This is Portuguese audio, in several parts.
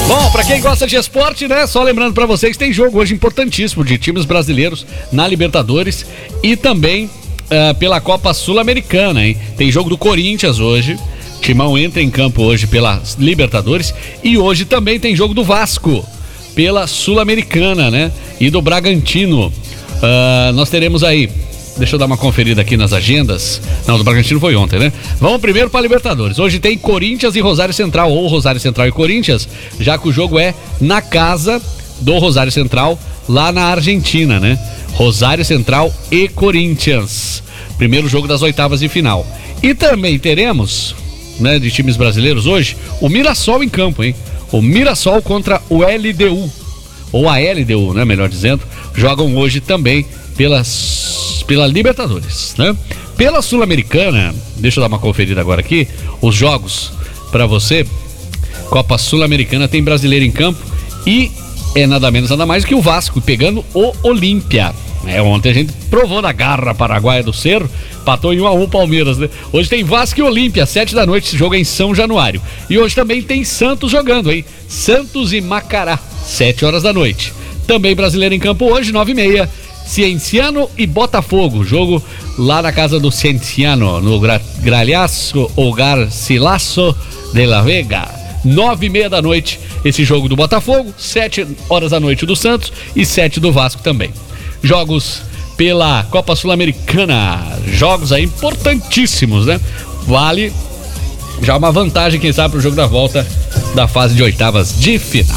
Bom, pra quem gosta de esporte, né? Só lembrando pra vocês que tem jogo hoje importantíssimo de times brasileiros na Libertadores e também pela Copa Sul-Americana, hein? Tem jogo do Corinthians hoje. Timão entra em campo hoje pela Libertadores e hoje também tem jogo do Vasco pela Sul-Americana, né? E do Bragantino. Nós teremos aí, deixa eu dar uma conferida aqui nas agendas. Não, do Bragantino foi ontem, né? Vamos primeiro para Libertadores. Hoje tem Corinthians e Rosário Central, ou Rosário Central e Corinthians, já que o jogo é na casa do Rosário Central, lá na Argentina, né? Rosário Central e Corinthians. Primeiro jogo das oitavas de final. E também teremos, né, de times brasileiros hoje, o Mirassol em campo, hein? O Mirassol contra o LDU, ou a LDU, né, melhor dizendo, jogam hoje também pela Libertadores, né? Pela Sul-Americana, deixa eu dar uma conferida agora aqui, os jogos pra você. Copa Sul-Americana tem brasileiro em campo e é nada menos, nada mais que o Vasco pegando o Olímpia. Ontem a gente provou na garra paraguaia do Cerro, empatou em 1-1 Palmeiras, né? Hoje tem Vasco e Olímpia, 7 da noite, esse jogo é em São Januário. E hoje também tem Santos jogando, hein? Santos e Macará, 7 horas da noite. Também brasileiro em campo hoje, 9h30. Cienciano e Botafogo, jogo lá na casa do Cienciano, no Gralhaço ou Garcilaso de la Vega. 9h30 da noite, esse jogo do Botafogo, 7 horas da noite do Santos e 7 do Vasco também. Jogos pela Copa Sul-Americana, jogos aí importantíssimos, né? Vale já uma vantagem, quem sabe, pro jogo da volta da fase de oitavas de final.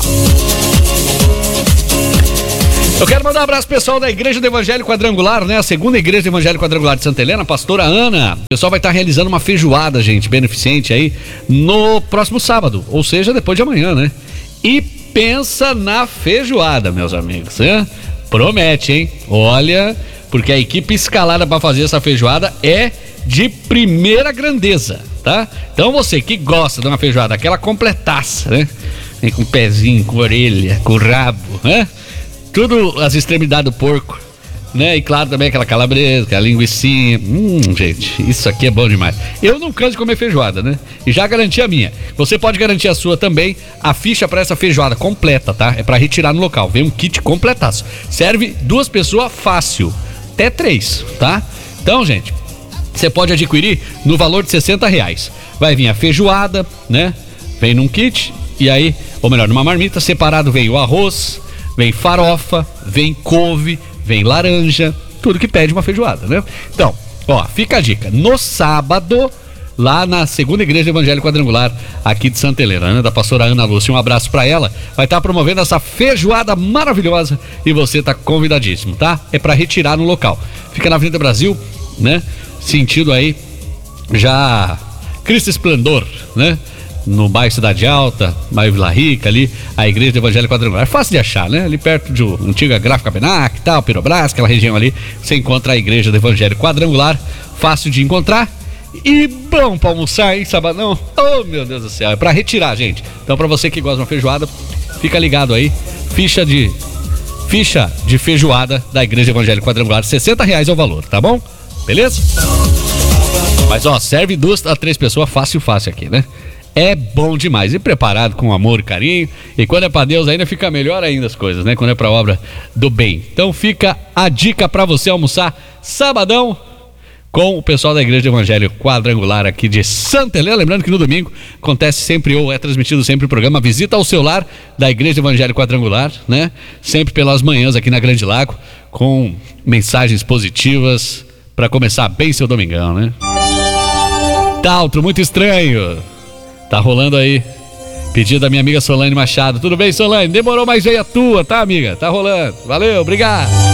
Eu quero mandar um abraço pessoal da Igreja do Evangelho Quadrangular, né? A segunda Igreja do Evangelho Quadrangular de Santa Helena, pastora Ana. O pessoal vai estar realizando uma feijoada, gente, beneficente aí, no próximo sábado, ou seja, depois de amanhã, né? E pensa na feijoada, meus amigos, né? Promete, hein? Olha, porque a equipe escalada para fazer essa feijoada é de primeira grandeza, tá? Então você que gosta de uma feijoada, aquela completaça, né? Vem com pezinho, com orelha, com rabo, né? Tudo as extremidades do porco, né? E claro também aquela calabresa, aquela linguicinha. Gente, isso aqui é bom demais. Eu não canso de comer feijoada, né? E já garanti a minha. Você pode garantir a sua também. A ficha para essa feijoada completa, tá? É para retirar no local. Vem um kit completaço. Serve 2 pessoas fácil. Até 3, tá? Então, gente, você pode adquirir no valor de R$60. Vai vir a feijoada, né? Vem num kit. E aí, ou melhor, numa marmita separado vem o arroz, vem farofa, vem couve, vem laranja, tudo que pede uma feijoada, né? Então, ó, fica a dica. No sábado, lá na segunda Igreja do Evangelho Quadrangular, aqui de Santa Helena, né? Da pastora Ana Lúcia, um abraço pra ela. Vai estar promovendo essa feijoada maravilhosa e você tá convidadíssimo, tá? É pra retirar no local. Fica na Avenida Brasil, né? Sentido aí, já Cristo Esplendor, né? No bairro Cidade Alta, bairro Vila Rica ali, a Igreja do Evangelho Quadrangular. É fácil de achar, né? Ali perto de antiga Gráfica Benac e tal, Pirobras, aquela região ali, você encontra a Igreja do Evangelho Quadrangular, fácil de encontrar e bom pra almoçar, hein, sabadão? Oh, meu Deus do céu, é pra retirar, gente. Então, pra você que gosta de uma feijoada, fica ligado aí, ficha de feijoada da Igreja do Evangelho Quadrangular, R$60 é o valor, tá bom? Beleza? Mas, ó, serve 2 a 3 pessoas fácil aqui, né? É bom demais, e preparado com amor e carinho, e quando é pra Deus ainda fica melhor ainda as coisas, né? Quando é pra obra do bem. Então fica a dica pra você almoçar sabadão com o pessoal da Igreja do Evangelho Quadrangular aqui de Santa Helena. Lembrando que no domingo acontece sempre, ou é transmitido sempre o programa Visita ao Seu Lar da Igreja do Evangelho Quadrangular, né? Sempre pelas manhãs aqui na Grande Lago, com mensagens positivas pra começar bem seu domingão, né? Tá outro muito estranho. Tá rolando aí, pedido da minha amiga Solane Machado. Tudo bem, Solane? Demorou, mas veio a tua, tá, amiga? Tá rolando. Valeu, obrigado.